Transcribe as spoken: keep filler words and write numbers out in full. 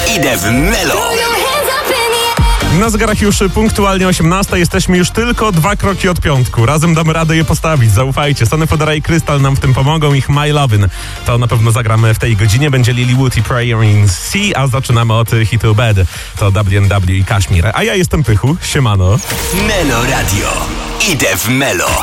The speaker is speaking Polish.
Idę w Melo. Na zegarach już punktualnie osiemnasta. Jesteśmy już tylko dwa kroki od piątku. Razem damy radę je postawić, zaufajcie. Sony Fodera i Krystal nam w tym pomogą. Ich My Lovin' to na pewno zagramy w tej godzinie. Będzie Lilywood i Prayer in Sea, a zaczynamy od hitu Bad. To W N W i Kashmir. A ja jestem Pychu. Siemano. Melo Radio. Idę w Melo.